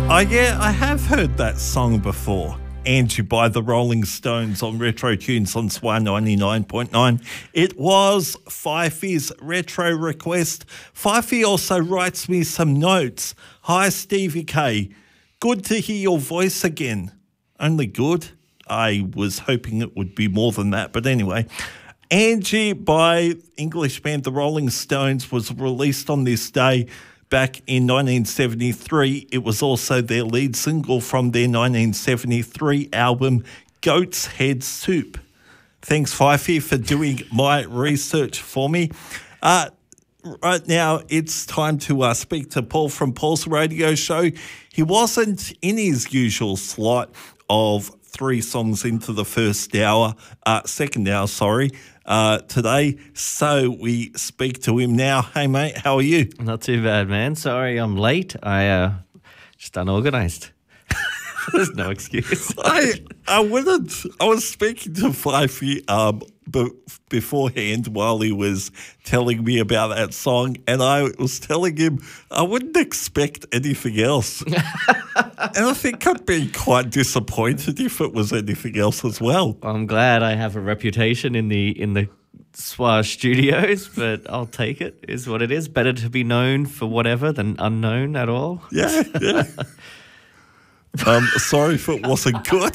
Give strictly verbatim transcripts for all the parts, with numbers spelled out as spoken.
Oh, yeah, I have heard that song before. Angie by the Rolling Stones on Retro Tunes on S W A ninety-nine point nine. It was Fifey's retro request. Fifey also writes me some notes. Hi, Stevie K. Good to hear your voice again. Only good. I was hoping it would be more than that, but anyway. Angie by English band The Rolling Stones was released on this day back in nineteen seventy-three. It was also their lead single from their nineteen seventy-three album, Goat's Head Soup. Thanks, Fifey, for doing my research for me. Uh, right now, it's time to uh, speak to Paul from Paul's radio show. He wasn't in his usual slot of three songs into the first hour, uh, second hour, sorry, uh, today. So we speak to him now. Hey, mate, how are you? Not too bad, man. Sorry I'm late. I uh, just unorganised. There's no excuse. I I wouldn't. I was speaking to Fifey um, be, beforehand while he was telling me about that song, and I was telling him I wouldn't expect anything else. And I think I'd be quite disappointed if it was anything else as well. I'm glad I have a reputation in the in the S W A studios, but I'll take it. Is what it is. Better to be known for whatever than unknown at all. Yeah, yeah. um, sorry if it wasn't good.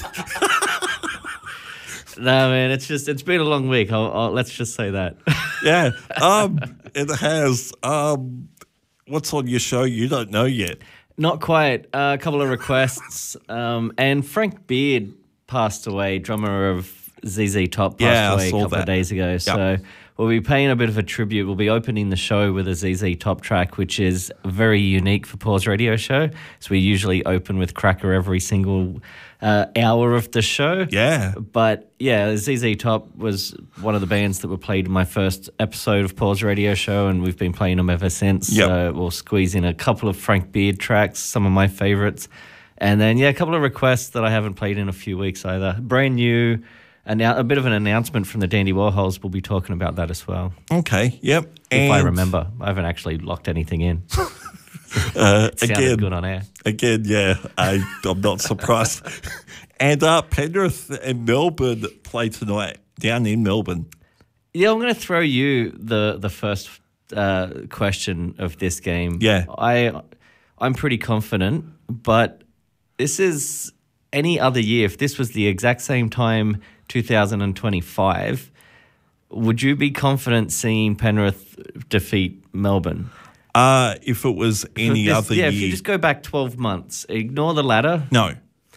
No, man, it's just, it's been a long week. I'll, I'll, let's just say that. Yeah, um, it has. Um, what's on your show? You don't know yet. Not quite. Uh, a couple of requests. Um, and Frank Beard passed away, drummer of Z Z Top, passed Yeah, I away a saw couple that. of days ago. Yep. So we'll be paying a bit of a tribute. We'll be opening the show with a Z Z Top track, which is very unique for Paul's radio show. So we usually open with Cracker every single uh, hour of the show. Yeah. But yeah, Z Z Top was one of the bands that were played in my first episode of Paul's radio show, and we've been playing them ever since. Yep. So we'll squeeze in a couple of Frank Beard tracks, some of my favourites. And then, yeah, a couple of requests that I haven't played in a few weeks either. Brand new, annou- a bit of an announcement from the Dandy Warhols. We'll be talking about that as well. Okay, yep. If I And, remember. I haven't actually locked anything in. Uh, It sounded again, good on air. Again, yeah, I, I'm not surprised. And uh, Penrith and Melbourne play tonight down in Melbourne. Yeah, I'm going to throw you the the first uh, question of this game. Yeah. I, I'm pretty confident, but this is any other year. If this was the exact same time, two thousand twenty-five, would you be confident seeing Penrith defeat Melbourne? Uh, if it was any This- other yeah, year. if you just go back twelve months, ignore the ladder. No.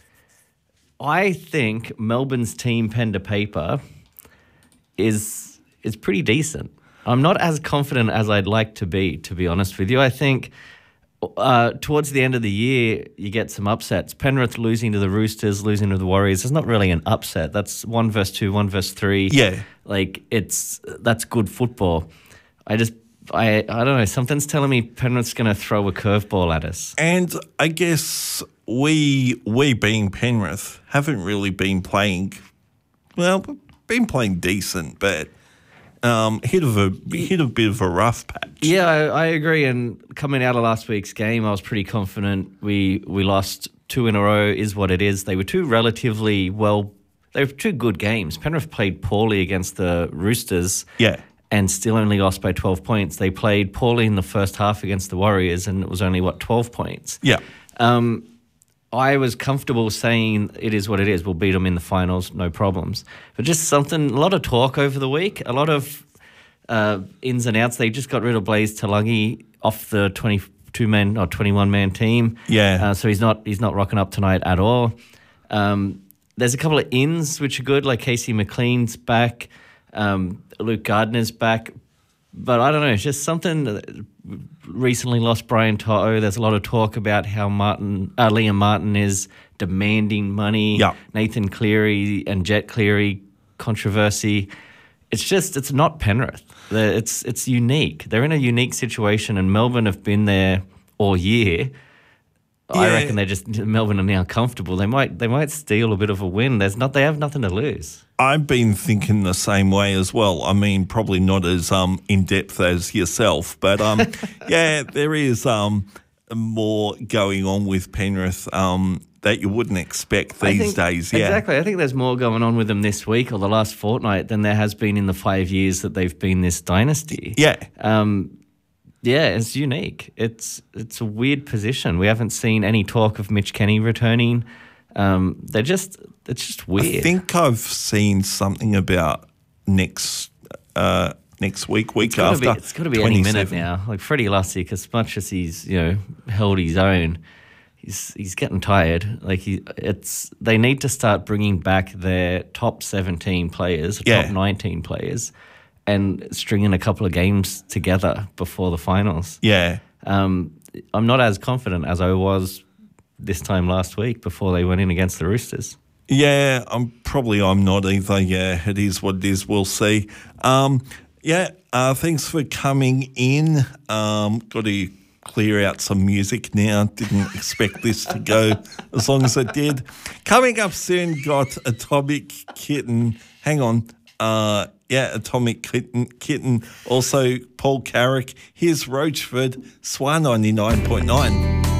I think Melbourne's team pen to paper is is pretty decent. I'm not as confident as I'd like to be, to be honest with you. I think uh, towards the end of the year, you get some upsets. Penrith losing to the Roosters, losing to the Warriors. It's not really an upset. That's one versus two, one versus three. Yeah. Like, it's that's good football. I just, I, I don't know, something's telling me Penrith's going to throw a curveball at us. And I guess we, we being Penrith, haven't really been playing, well, been playing decent, but um, hit of a hit a bit of a rough patch. Yeah, I, I agree. And coming out of last week's game, I was pretty confident. We we lost two in a row, is what it is. They were two relatively well, they were two good games. Penrith played poorly against the Roosters. Yeah. And still only lost by twelve points. They played poorly in the first half against the Warriors, and it was only, what, twelve points? Yeah. Um, I was comfortable saying it is what it is. We'll beat them in the finals, no problems. But just something, a lot of talk over the week, a lot of uh, ins and outs. They just got rid of Blaze Talangi off the twenty-two man or twenty-one man team. Yeah. Uh, so he's not he's not rocking up tonight at all. Um, there's a couple of ins which are good, like Casey McLean's back. Um, Luke Gardner's back, but I don't know, it's just something that recently lost Brian To'o. There's a lot of talk about how Martin, uh, Liam Martin is demanding money. Yeah. Nathan Cleary and Jet Cleary controversy. It's just, it's not Penrith. The- It's, it's unique. They're in a unique situation, and Melbourne have been there all year. I Yeah. reckon they're just, Melbourne are now comfortable. They might they might steal a bit of a win. There's not They have nothing to lose. I've been thinking the same way as well. I mean, probably not as um, in depth as yourself, but um, yeah, there is um, more going on with Penrith um, that you wouldn't expect these think, days. Yeah, exactly. I think there's more going on with them this week or the last fortnight than there has been in the five years that they've been this dynasty. Yeah. Um, yeah, it's unique. It's it's a weird position. We haven't seen any talk of Mitch Kenny returning. Um, they're just it's just weird. I think I've seen something about next uh, next week, week it's gotta after. Be, it's got to be any minute now. Like Freddie Lussick, as much as he's you know held his own, he's he's getting tired. Like he, it's they need to start bringing back their top seventeen players, Yeah. top nineteen players, and stringing a couple of games together before the finals. Yeah. Um, I'm not as confident as I was this time last week before they went in against the Roosters. Yeah, I'm probably I'm not either. Yeah, it is what it is. We'll see. Um, yeah, uh, thanks for coming in. Um, got to clear out some music now. Didn't expect this to go as long as it did. Coming up soon, got Atomic Kitten. Hang on. Uh, yeah, Atomic Kitten. Kitten. Also, Paul Carrick. Here's Roachford, Swan ninety-nine point nine.